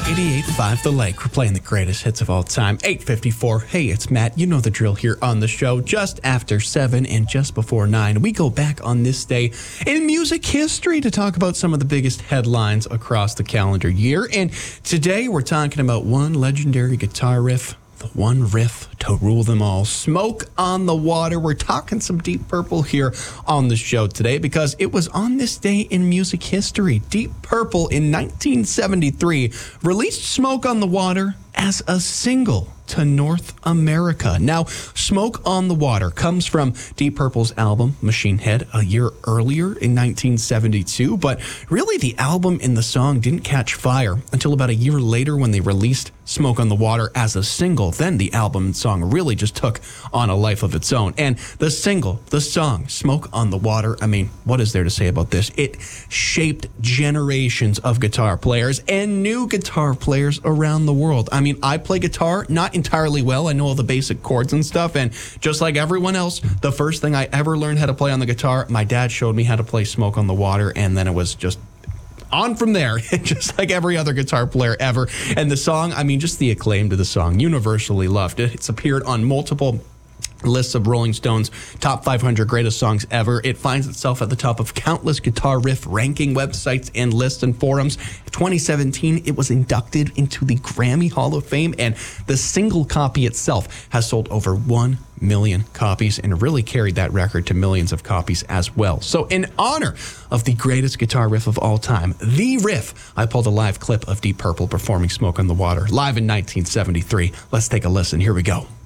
88.5 The Lake. We're playing the greatest hits of all time. 8:54. Hey, it's Matt. You know the drill here on the show. Just after 7 and just before 9, we go back on this day in music history to talk about some of the biggest headlines across the calendar year. And today we're talking about one legendary guitar riff, the one riff to rule them all. Smoke on the Water. We're talking some Deep Purple here on the show today because it was on this day in music history. Deep Purple in 1973 released Smoke on the Water as a single to North America. Now, Smoke on the Water comes from Deep Purple's album Machine Head a year earlier in 1972, but really the album and the song didn't catch fire until about a year later when they released Smoke on the Water as a single. Then the album and song really just took on a life of its own. And the single, the song, Smoke on the Water, I mean, what is there to say about this? It shaped generations of guitar players and new guitar players around the world. I mean, I play guitar, not entirely well. I know all the basic chords and stuff. And just like everyone else, the first thing I ever learned how to play on the guitar, my dad showed me how to play Smoke on the Water. And then it was just on from there, just like every other guitar player ever. And the song, I mean, just the acclaim to the song, universally loved. It's appeared on multiple lists of Rolling Stone's top 500 greatest songs ever. It finds itself at the top of countless guitar riff ranking websites and lists and forums. In 2017, it was inducted into the Grammy Hall of Fame, and the single copy itself has sold over 1 million copies and really carried that record to millions of copies as well. So in honor of the greatest guitar riff of all time, the riff, I pulled a live clip of Deep Purple performing Smoke on the Water live in 1973. Let's take a listen. Here we go.